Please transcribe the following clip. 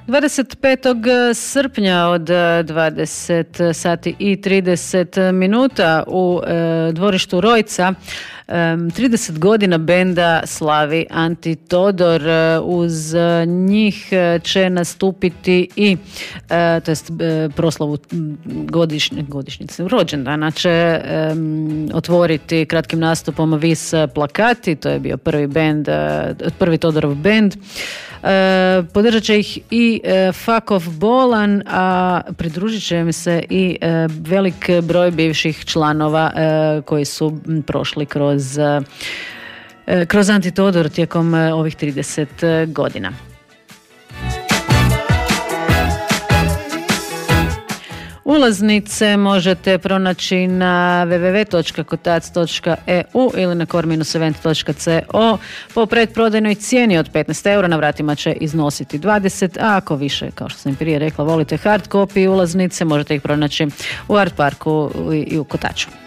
25. srpnja od 20 sati i 30 minuta u dvorištu Rojca 30 godina benda slavi Antitodor. Uz njih će nastupiti i to jest proslavu godišnjice rođendana će otvoriti kratkim nastupom Vis plakati. To je bio prvi Todorov bend. Podržat će ih i Fakov Bolan, a pridružit će im se i velik broj bivših članova koji su prošli kroz Antitodor tijekom ovih 30 godina. Ulaznice možete pronaći na www.kotac.eu ili na core-event.co. Po predprodajnoj cijeni od 15 eura na vratima će iznositi 20, a ako više, kao što sam im prije rekla, volite hard copy ulaznice, možete ih pronaći u Art Parku i u Kotaču.